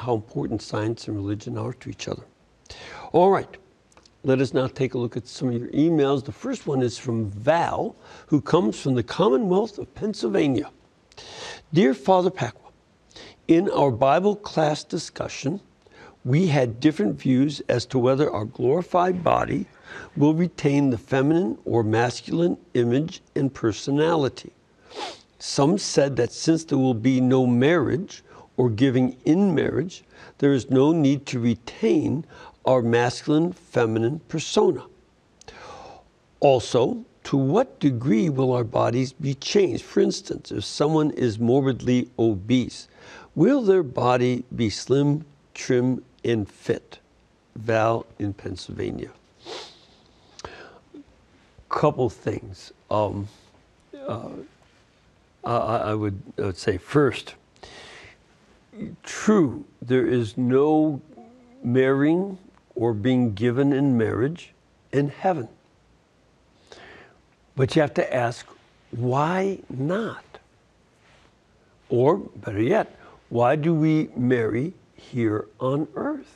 how important science and religion are to each other. All right, let us now take a look at some of your emails. The first one is from Val, who comes from the Commonwealth of Pennsylvania. Dear Father Pacwa, in our Bible class discussion, we had different views as to whether our glorified body will retain the feminine or masculine image and personality. Some said that since there will be no marriage or giving in marriage, there is no need to retain our masculine, feminine persona. Also, to what degree will our bodies be changed? For instance, if someone is morbidly obese, will their body be slim, trim, and fit? Val in Pennsylvania. Couple things. I would say first, true, there is no marrying or being given in marriage in heaven. But you have to ask, why not? Or better yet, why do we marry here on earth?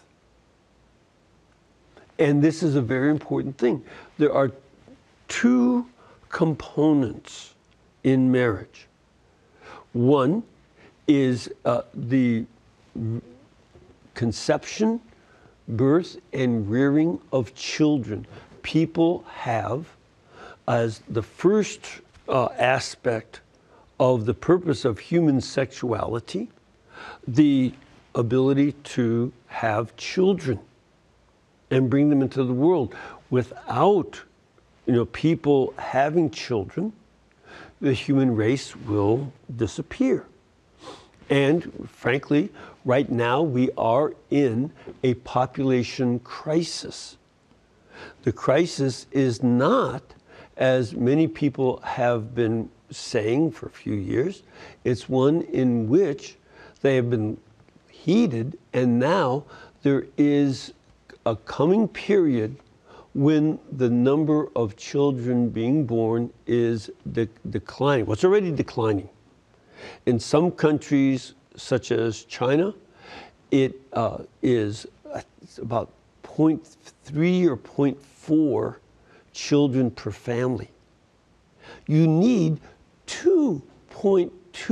And this is a very important thing. There are two components in marriage. One is the conception, birth, and rearing of children. People have, as the first aspect of the purpose of human sexuality, the ability to have children and bring them into the world. Without, people having children, the human race will disappear. And frankly, right now we are in a population crisis. The crisis is not, as many people have been saying for a few years, it's one in which they have been heated, and now there is a coming period when the number of children being born is declining. Well, it's already declining. In some countries, such as China, it is about 0.3 or 0.4 children per family. You need 2.24,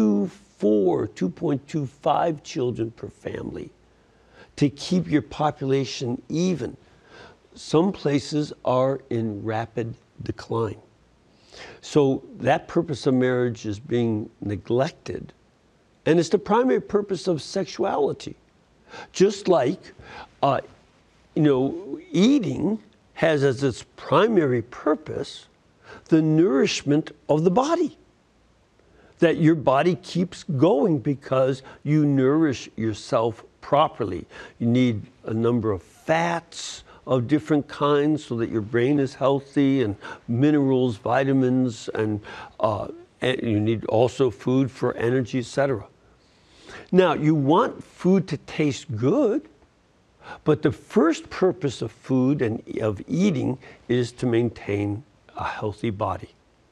2.25 children per family to keep your population even. Some places are in rapid decline. So that purpose of marriage is being neglected, and it's the primary purpose of sexuality. Just like, eating has as its primary purpose the nourishment of the body. That your body keeps going because you nourish yourself properly. You need a number of fats of different kinds so that your brain is healthy, and minerals, vitamins, and you need also food for energy, etc. Now, you want food to taste good, but the first purpose of food and of eating is to maintain a healthy body.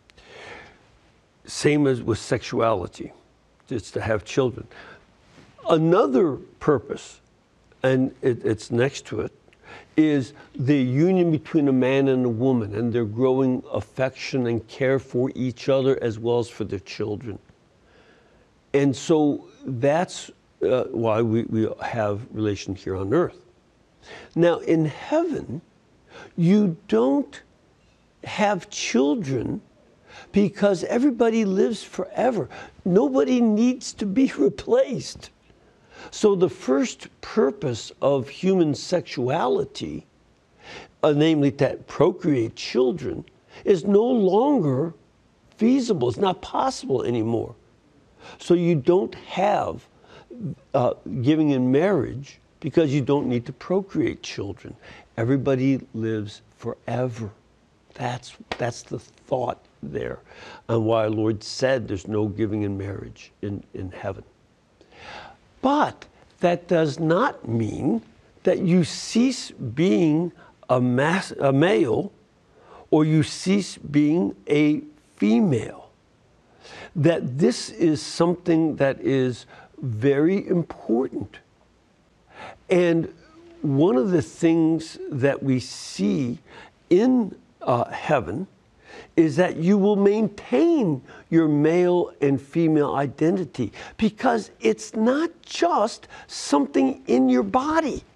Same as with sexuality, it's to have children. Another purpose, and it's next to it, is the union between a man and a woman and their growing affection and care for each other as well as for their children. And so that's why we have relation here on earth. Now in heaven, you don't have children because everybody lives forever. Nobody needs to be replaced. So the first purpose of human sexuality, namely to procreate children, is no longer feasible. It's not possible anymore. So you don't have giving in marriage because you don't need to procreate children. Everybody lives forever. That's the thought there, and why our Lord said there's no giving in marriage in heaven. But that does not mean that you cease being a male or you cease being a female. That this is something that is very important. And one of the things that we see in heaven is that you will maintain your male and female identity, because it's not just something in your body.